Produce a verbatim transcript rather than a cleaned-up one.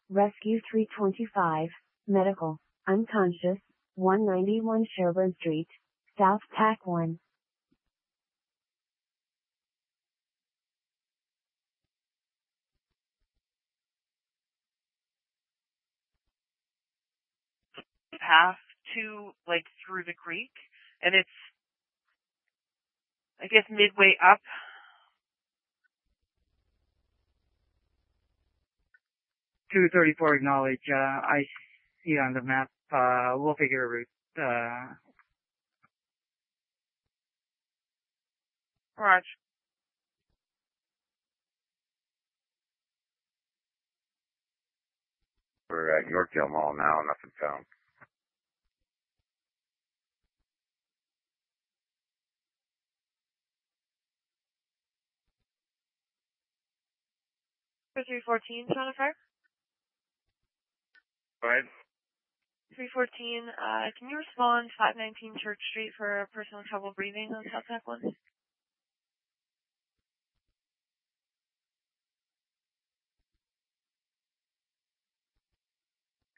Rescue three twenty-five, medical, unconscious, one ninety-one Sherburne Street, South Tack one. Path to, like, through the creek, and it's, I guess, midway up. two thirty-four acknowledge, uh, I see on the map, uh, we'll figure a route, uh. Roger. We're at Yorkdale Mall now, nothing found. three fourteen, Jennifer? Go ahead. three fourteen, uh, can you respond five nineteen Church Street for a person with trouble breathing on South Tack one?